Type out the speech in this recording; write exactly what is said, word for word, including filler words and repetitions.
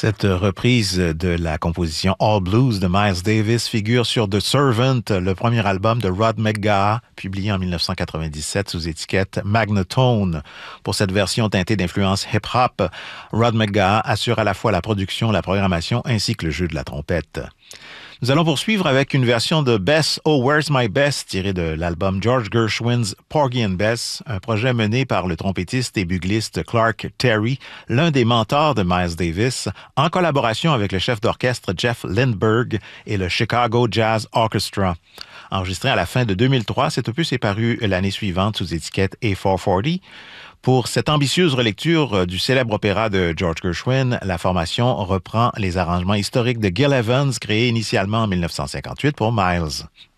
Cette reprise de la composition All Blues de Miles Davis figure sur The Servant, le premier album de Rod McGaha, publié en mille neuf cent quatre-vingt-dix-sept sous étiquette Magnatone. Pour cette version teintée d'influence hip-hop, Rod McGaha assure à la fois la production, la programmation ainsi que le jeu de la trompette. Nous allons poursuivre avec une version de Bess, Oh Where's My Bess, tirée de l'album George Gershwin's Porgy and Bess, un projet mené par le trompettiste et bugliste Clark Terry, l'un des mentors de Miles Davis, en collaboration avec le chef d'orchestre Jeff Lindbergh et le Chicago Jazz Orchestra. Enregistré à la fin de deux mille trois, cet opus est paru l'année suivante sous étiquette A quatre cent quarante. Pour cette ambitieuse relecture du célèbre opéra de George Gershwin, la formation reprend les arrangements historiques de Gil Evans, créés initialement en mille neuf cent cinquante-huit pour Miles.